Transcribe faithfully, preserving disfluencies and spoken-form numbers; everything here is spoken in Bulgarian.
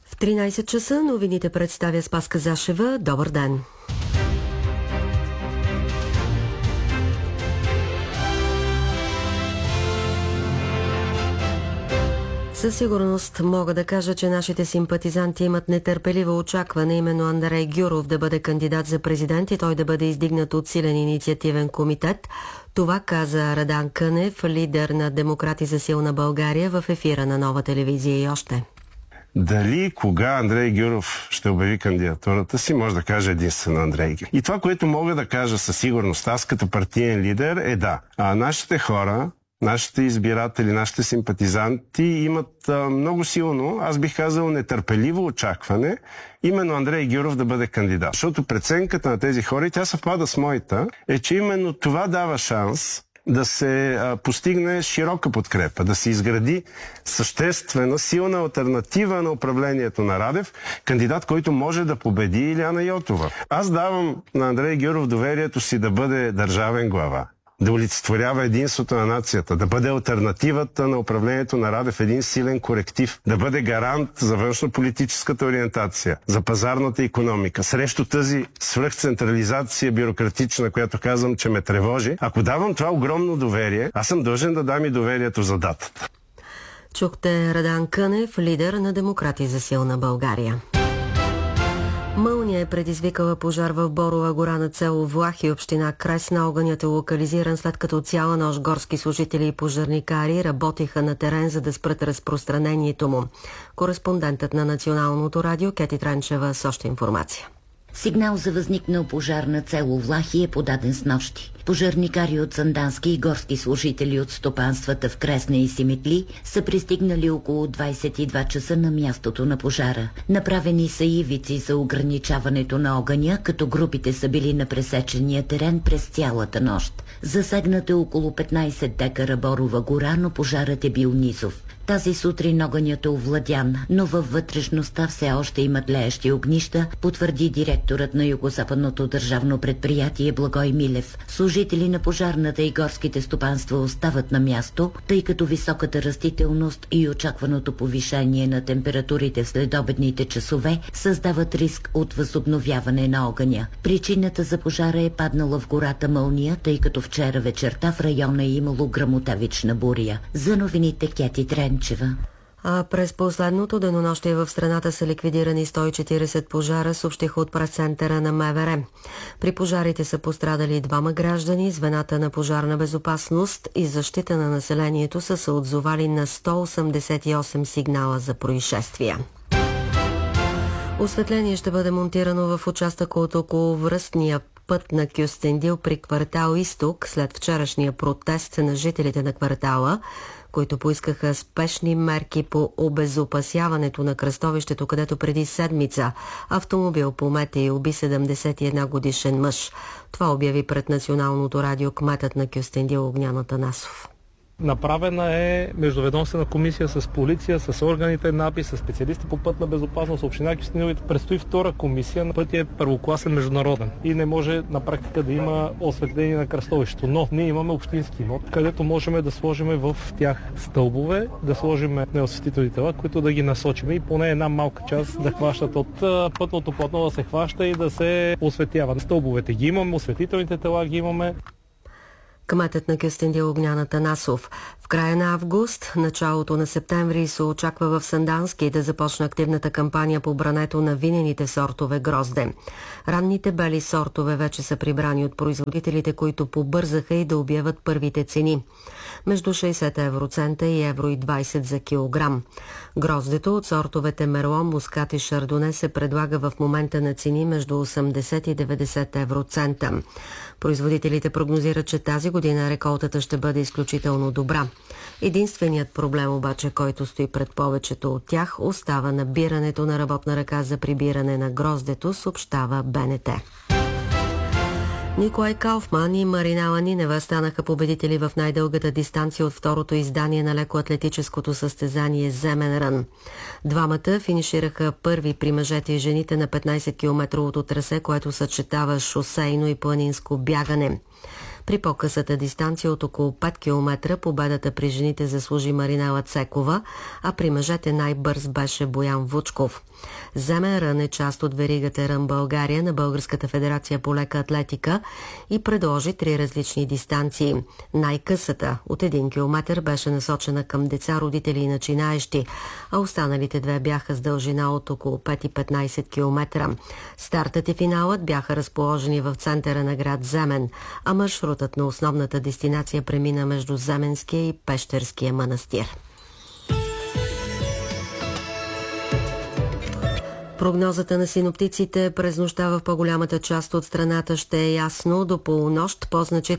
В тринайсет часа новините представя Спаска Зашева. Добър ден! Със сигурност мога да кажа, че нашите симпатизанти имат нетърпеливо очакване именно Андрей Гюров да бъде кандидат за президент и той да бъде издигнат от силен инициативен комитет. Това каза Радан Кънев, лидер на Демократи за силна България, в ефира на Нова телевизия и още. Дали и кога Андрей Гюров ще обяви кандидатурата си, може да каже единствено Андрей Гюров. И това, което мога да кажа със сигурност аз като партиен лидер, е да. А нашите хора, нашите избиратели, нашите симпатизанти имат а, много силно, аз бих казал нетърпеливо очакване, именно Андрей Гюров да бъде кандидат. Защото преценката на тези хора, и тя съвпада с моята, е, че именно това дава шанс да се а, постигне широка подкрепа, да се изгради съществена, силна алтернатива на управлението на Радев, кандидат, който може да победи Илияна Йотова. Аз давам на Андрей Гюров доверието си да бъде държавен глава, да олицетворява единството на нацията, да бъде алтернативата на управлението на Радев, един силен коректив, да бъде гарант за външнополитическата ориентация, за пазарната икономика, срещу тази свръхцентрализация бюрократична, която казвам, че ме тревожи. Ако давам това огромно доверие, аз съм дължен да дам и доверието за датата. Чухте Радан Кънев, лидер на Демократи за силна България. Мълния е предизвикала пожар в Борова гора на село Влахи, община Кресна. Огънят е локализиран, след като цяла нощ горски служители и пожарникари работиха на терен, за да спрат разпространението му. Кореспондентът на Националното радио Кети Тренчева с още информация. Сигнал за възникнал пожар на село Влахи е подаден снощи. Пожарникари от Сандански и горски служители от стопанствата в Кресна и Симитли са пристигнали около двайсет и два часа на мястото на пожара. Направени са ивици за ограничаването на огъня, като групите са били на пресечения терен през цялата нощ. Засегната е около петнайсет декара Борова гора, но пожарът е бил низов. Тази сутрин огънят е овладян, но във вътрешността все още има тлеещи огнища, потвърди директорът на Югозападното държавно предприятие Благой Милев. Служители на пожарната и горските стопанства остават на място, тъй като високата растителност и очакваното повишение на температурите в следобедните часове създават риск от възобновяване на огъня. Причината за пожара е паднала в гората мълния, тъй като вчера вечерта в района е имало гръмотевична буря. За новините Кети Тренчева. А през последното денонощие в страната са ликвидирани сто и четирийсет пожара, съобщиха от пресцентъра на МВР. При пожарите са пострадали двама граждани. Звената на пожарна безопасност и защита на населението са се отзовали на сто осемдесет и осем сигнала за происшествия. Осветление ще бъде монтирано в участъка от околовръстния път на Кюстендил при квартал Изток след вчерашния протест на жителите на квартала, които поискаха спешни мерки по обезопасяването на кръстовището, където преди седмица автомобил помете и уби седемдесет и една годишен мъж. Това обяви пред Националното радио кметът на Кюстендил Огнян Атанасов. Направена е междуведомствена комисия с полиция, с органите на АПИ, с специалисти по пътна безопасност, община Кюстендил. Предстои втора комисия. Пътят е първокласен международен и не може на практика да има осветление на кръстовището. Но ние имаме общински имот, където можем да сложим в тях стълбове, да сложим неосветителни тела, които да ги насочим и поне една малка част да хващат от пътното платно, да се хваща и да се осветява. Стълбовете ги имаме, осветителните тела ги имаме. Кметът на Кюстендил Огнян Атанасов. В края на август, началото на септември се очаква в Сандански да започне активната кампания по брането на винените сортове грозде. Ранните бели сортове вече са прибрани от производителите, които побързаха и да обявят първите цени. Между шейсет евроцента и евро и двайсет за килограм. Гроздето от сортовете Мерлон, Мускат и Шардоне се предлага в момента на цени между осемдесет и деветдесет евроцента. Производителите прогнозират, че тази година реколтата ще бъде изключително добра. Единственият проблем обаче, който стои пред повечето от тях, остава набирането на работна ръка за прибиране на гроздето, съобщава БНТ. Николай Кауфман и Маринела Нинева станаха победители в най-дългата дистанция от второто издание на лекоатлетическото състезание Земен рън. Двамата финишираха първи при мъжете и жените на петнайсет километровото трасе, което съчетава шосейно и планинско бягане. При по-късата дистанция от около пет километра победата при жените заслужи Маринела Цекова, а при мъжете най-бърз беше Боян Вучков. Земен рън е част от веригата Рън България на Българската федерация по лека атлетика и предложи три различни дистанции. Най-късата от един километър беше насочена към деца, родители и начинаещи, а останалите две бяха с дължина от около пет и петнайсет километра. Стартът и финалът бяха разположени в центъра на град Земен, а маршрутът на основната дестинация премина между Земенския и Пещерския манастир. Прогнозата на синоптиците: през нощта в по-голямата част от страната ще е ясно, до полунощ по-значително